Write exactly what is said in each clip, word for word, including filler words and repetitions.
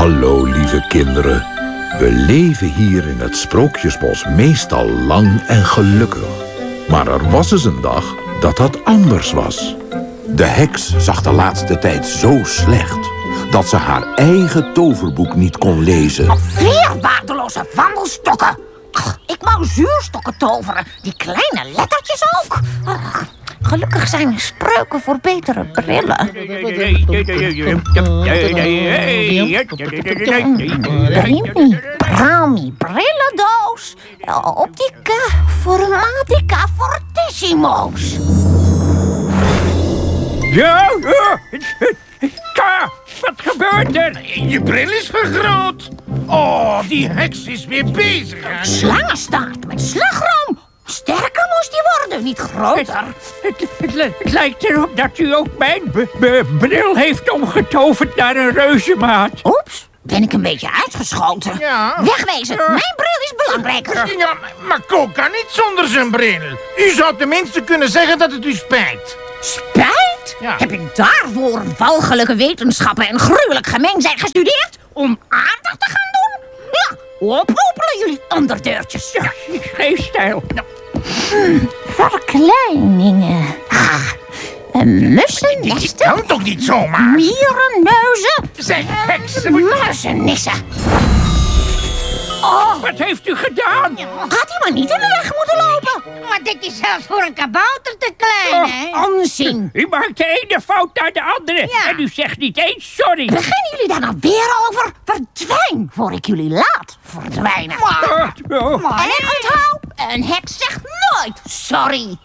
Hallo, lieve kinderen. We leven hier in het Sprookjesbos meestal lang en gelukkig. Maar er was eens een dag dat dat anders was. De heks zag de laatste tijd zo slecht dat ze haar eigen toverboek niet kon lezen. Alweer waardeloze wandelstokken. Ach, ik wou zuurstokken toveren. Die kleine lettertjes ook. Ach, gelukkig zijn er spreuken voor betere brillen. Brimi, Brami, brillendoos. Optica, formatica, fortissimo's. Ja, ja. Ka, wat gebeurt er? Je bril is vergroot. Oh, die heks is weer bezig. Hè? Slangenstaart met slagroom. Sterker moest die worden, niet groter. Het, het, het, het lijkt erop dat u ook mijn b- b- bril heeft omgetoverd naar een reuzenmaat. Oeps, ben ik een beetje uitgeschoten. Ja. Wegwezen, mijn bril is belangrijker. Ja, maar Ko kan niet zonder zijn bril. U zou tenminste kunnen zeggen dat het u spijt. Spijt? Ja. Heb ik daarvoor walgelijke wetenschappen en gruwelijk gemeen zijn gestudeerd? Om aardig te gaan doen? Ja, opopelen jullie onderdeurtjes. Ja, geen stijl. Nou, Hmm, verkleiningen. Ah, een mussennesten. Dit kan toch niet zomaar? Mierenneuzen. Zeg, heks. Muizennissen. Oh, wat heeft u gedaan? had hij maar niet in de weg moeten lopen. Maar dit is zelfs voor een kabouter te klein, hè? Onzin. U maakt de ene fout naar de andere. Ja. En u zegt niet eens sorry. Beginnen jullie daar nou weer over? Verdwijn, voor ik jullie laat verdwijnen. Oh, oh. En onthoud, een heks zegt nooit sorry.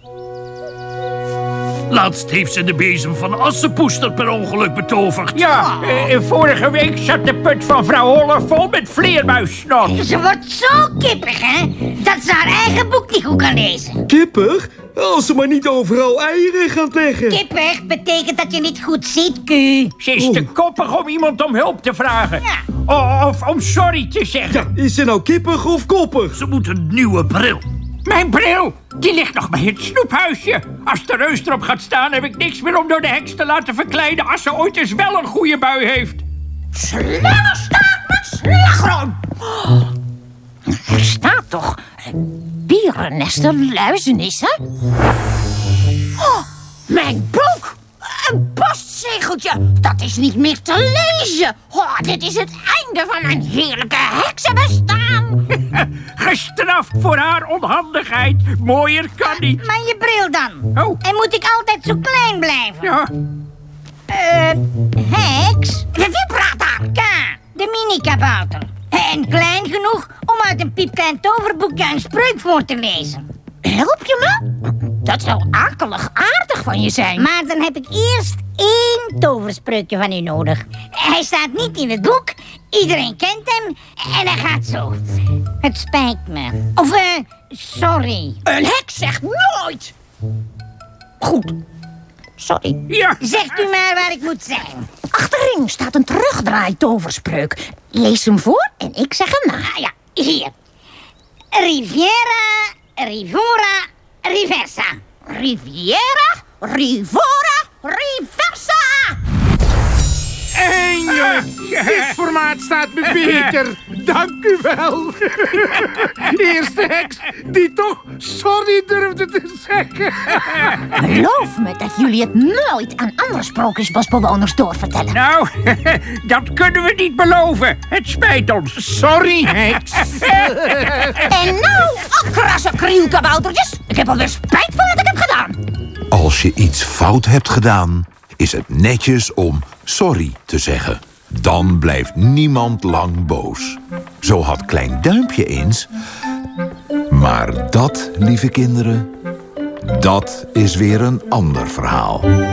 Laatst heeft ze de bezem van Assepoester per ongeluk betoverd. Ja, eh, vorige week zat de put van vrouw Holler vol met vleermuissnot. Ze wordt zo kippig, hè? Dat ze haar eigen boek niet goed kan lezen. Kippig? Als ze maar niet overal eieren gaat leggen. Kippig betekent dat je niet goed ziet, Q. Ze is te koppig om iemand om hulp te vragen. Ja. O- of om sorry te zeggen. Ja, is ze nou kippig of koppig? Ze moet een nieuwe bril. Mijn bril, die ligt nog bij het snoephuisje. Als de reus erop gaat staan, heb ik niks meer om door de heks te laten verkleinen als ze ooit eens wel een goede bui heeft. Slangenstaart met slagroom. Oh, er staat toch bierennesten, luizenissen? Oh, mijn boek! Een postzegeltje! Dat is niet meer te lezen! Oh, dit is het einde van mijn heerlijke heksenbestaan! Gestraft voor haar onhandigheid. Mooier kan niet. Maar je bril dan? Oh. En moet ik altijd zo klein blijven? Ja, Eh, heks? Wie praat daar? K, de mini-kabouter. En klein genoeg om uit een piepklein toverboekje een spreuk voor te lezen. Help je me? Dat zou akelig aardig van je zijn. Maar dan heb ik eerst één toverspreukje van u nodig. Hij staat niet in het boek, iedereen kent hem en hij gaat zo. Het spijt me. Of, eh, sorry. Een heks zegt nooit! Goed, sorry. ja. Zegt u maar waar ik moet zijn. Achterin staat een terugdraai-toverspreuk. Lees hem voor en ik zeg hem na. Ah ja, hier. Riviera, Rivora, Riversa. Riviera, Rivora, Riversa! Eindelijk. Dit formaat staat me beter. Dank u wel. Eerste heks die toch sorry durfde te zeggen. Geloof me dat jullie het nooit aan andere sprookjesbosbewoners doorvertellen. Nou, dat kunnen we niet beloven. Het spijt ons. Sorry, heks. En nou, afkrassen krielkaboutertjes. Ik heb alweer spijt van wat ik heb gedaan. Als je iets fout hebt gedaan, is het netjes om sorry te zeggen. Dan blijft niemand lang boos. Zo had Klein Duimpje eens. Maar dat, lieve kinderen, dat is weer een ander verhaal.